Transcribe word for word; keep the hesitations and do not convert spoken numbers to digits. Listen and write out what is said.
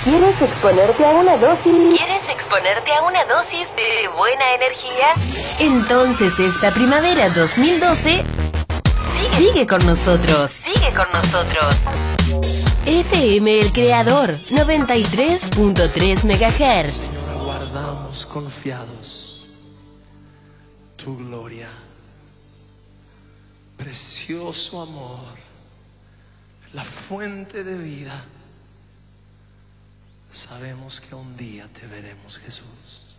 ¿Quieres exponerte a una dosis? ¿Quieres exponerte a una dosis de buena energía? Entonces esta primavera dos mil doce sigue, sigue con nosotros. Sigue con nosotros. F M El Creador, noventa y tres punto tres megahertz. Señor, aguardamos confiados tu gloria, precioso amor, la fuente de vida. Sabemos que un día te veremos, Jesús.